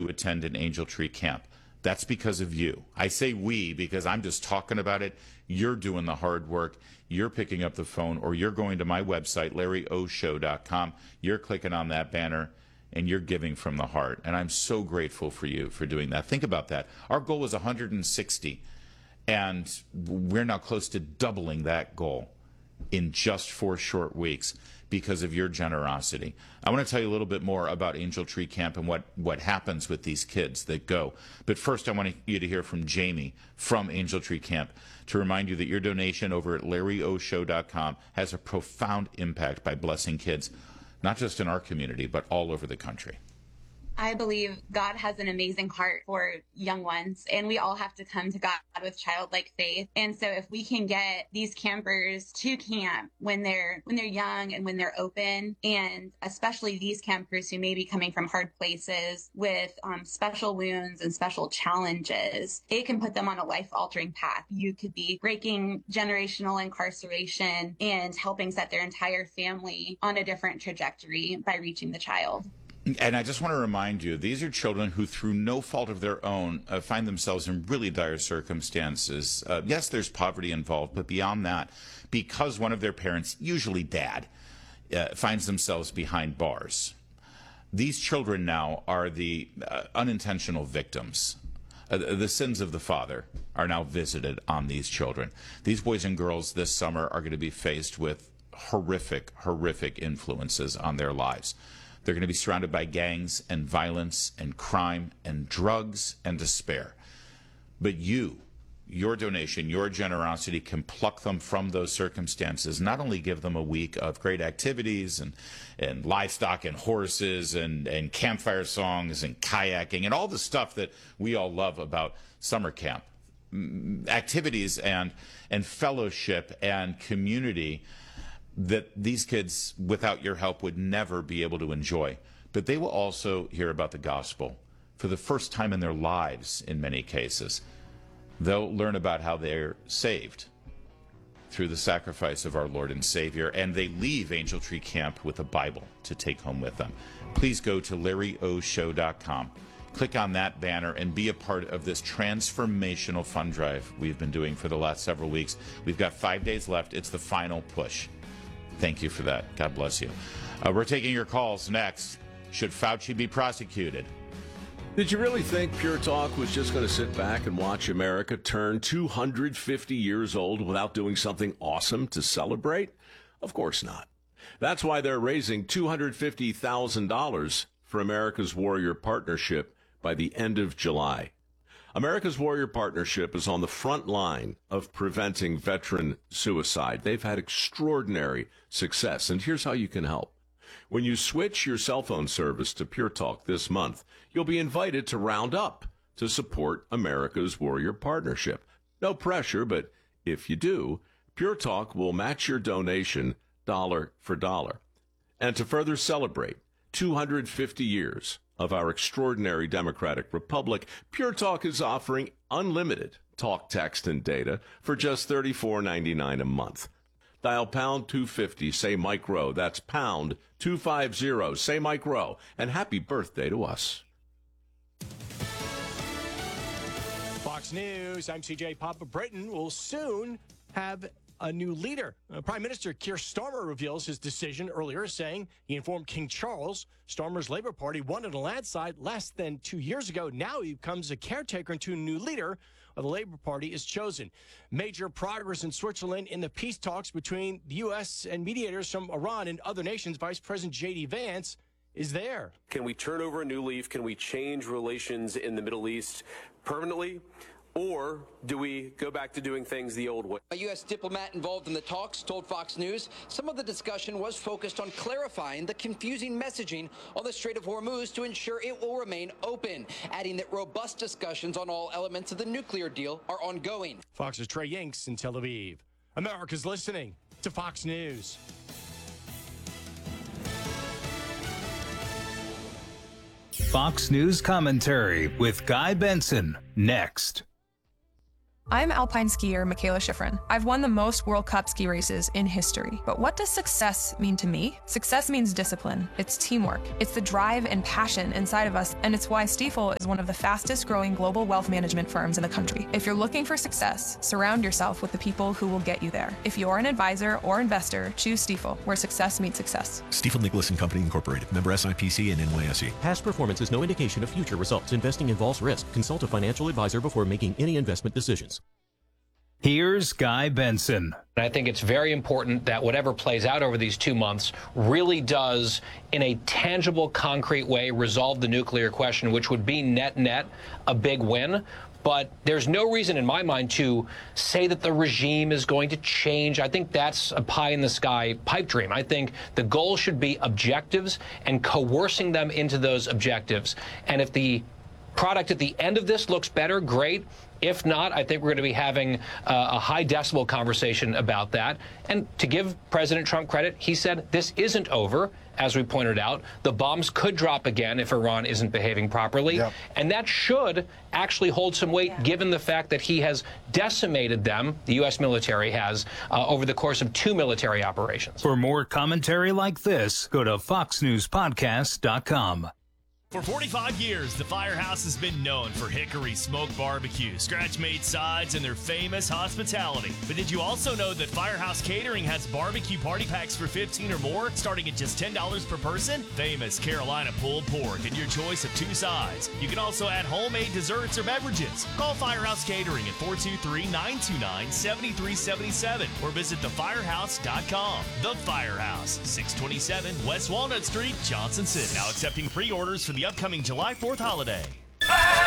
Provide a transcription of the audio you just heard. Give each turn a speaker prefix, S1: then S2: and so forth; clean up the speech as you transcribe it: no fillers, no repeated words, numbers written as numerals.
S1: to attend an Angel Tree camp. That's because of you. I say we because I'm just talking about it. You're doing the hard work. You're picking up the phone, or you're going to my website, LarryOShow.com. You're clicking on that banner, and you're giving from the heart. And I'm so grateful for you for doing that. Think about that. Our goal was 160, and we're now close to doubling that goal in just 4 short weeks because of your generosity. I want to tell you a little bit more about Angel Tree Camp and what happens with these kids that go. But first, I want you to hear from Jamie from Angel Tree Camp to remind you that your donation over at LarryOShow.com has a profound impact by blessing kids, not just in our community, but all over the country.
S2: I believe God has an amazing heart for young ones, and we all have to come to God with childlike faith. And so if we can get these campers to camp when they're young and when they're open, and especially these campers who may be coming from hard places with special wounds and special challenges, it can put them on a life-altering path. You could be breaking generational incarceration and helping set their entire family on a different trajectory by reaching the child.
S1: And I just want to remind you, these are children who, through no fault of their own, find themselves in really dire circumstances. Yes, there's poverty involved, but beyond that, because one of their parents, usually dad, finds themselves behind bars, these children now are the unintentional victims. The sins of the father are now visited on these children. These boys and girls this summer are going to be faced with horrific, horrific influences on their lives. They're going to be surrounded by gangs and violence and crime and drugs and despair. But your donation, your generosity can pluck them from those circumstances, not only give them a week of great activities and livestock and horses and campfire songs and kayaking and all the stuff that we all love about summer camp, activities and fellowship and community that these kids, without your help, would never be able to enjoy. But they will also hear about the gospel for the first time in their lives, in many cases. They'll learn about how they're saved through the sacrifice of our Lord and Savior, and they leave Angel Tree Camp with a Bible to take home with them. Please go to LarryOShow.com. Click on that banner and be a part of this transformational fund drive we've been doing for the last several weeks. We've got 5 days left. It's the final push. Thank you for that. God bless you. We're taking your calls next. Should Fauci be prosecuted?
S3: Did you really think Pure Talk was just going to sit back and watch America turn 250 years old without doing something awesome to celebrate? Of course not. That's why they're raising $250,000 for America's Warrior Partnership by the end of July. America's Warrior Partnership is on the front line of preventing veteran suicide. They've had extraordinary success, and here's how you can help. When you switch your cell phone service to Pure Talk this month, you'll be invited to round up to support America's Warrior Partnership. No pressure, but if you do, Pure Talk will match your donation dollar for dollar. And to further celebrate 250 years of our extraordinary democratic republic, Pure Talk is offering unlimited talk, text, and data for just $34.99 a month. Dial pound 250, say Mike Rowe. That's pound 250, say Mike Rowe. And happy birthday to us.
S4: Fox News, I'm CJ. Papa Britain will soon have a new leader. Prime Minister Keir Starmer reveals his decision earlier, saying he informed King Charles Starmer's Labour Party won in a landslide less than 2 years ago. Now he becomes a caretaker until a new leader of the Labour Party is chosen. Major progress in Switzerland in the peace talks between the U.S. and mediators from Iran and other nations. Vice President J.D. Vance is there.
S5: Can we turn over a new leaf? Can we change relations in the Middle East permanently? Or do we go back to doing things the old way?
S6: A U.S. diplomat involved in the talks told Fox News some of the discussion was focused on clarifying the confusing messaging on the Strait of Hormuz to ensure it will remain open, adding that robust discussions on all elements of the nuclear deal are ongoing.
S4: Fox's Trey Yanks in Tel Aviv. America's listening to Fox News.
S7: Fox News commentary with Guy Benson next. I'm alpine skier Michaela Schifrin. I've won the most World Cup ski races in history. But what does success mean to me? Success means discipline. It's teamwork. It's the drive and passion inside of us, and it's why Stifel is one of the fastest growing global wealth management firms in the country. If you're looking for success, surround yourself with the people who will get you there. If you're an advisor or investor, choose Stifel, where success meets success.
S8: Stifel Nicolaus & Company Incorporated. Member SIPC and NYSE.
S9: Past performance is no indication of future results. Investing involves risk. Consult a financial advisor before making any investment decisions.
S10: Here's Guy Benson.
S11: I think it's very important that whatever plays out over these 2 months really does, in a tangible, concrete way, resolve the nuclear question, which would be net a big win. But there's no reason in my mind to say that the regime is going to change. I think that's a pie-in-the-sky pipe dream. I think the goal should be objectives and coercing them into those objectives. And if the product at the end of this looks better, great. If not, I think we're going to be having a high decibel conversation about that. And to give President Trump credit, he said this isn't over. As we pointed out, the bombs could drop again if Iran isn't behaving properly. Yep. And that should actually hold some weight, given the fact that he has decimated them, the U.S. military has, over the course of 2 military operations.
S10: For more commentary like this, go to foxnewspodcast.com.
S12: For 45 years, the Firehouse has been known for hickory smoked barbecue, scratch-made sides, and their famous hospitality. But did you also know that Firehouse Catering has barbecue party packs for 15 or more, starting at just $10 per person? Famous Carolina pulled pork and your choice of 2 sides. You can also add homemade desserts or beverages. Call Firehouse Catering at 423-929-7377 or visit thefirehouse.com. The Firehouse, 627 West Walnut Street, Johnson City. Now accepting pre-orders for the upcoming July 4th holiday.